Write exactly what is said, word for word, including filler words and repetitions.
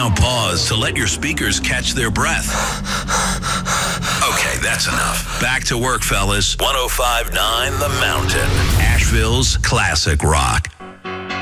Now pause to let your speakers catch their breath. Okay, that's enough. Back to work, fellas. one oh five point nine The Mountain, Asheville's classic rock.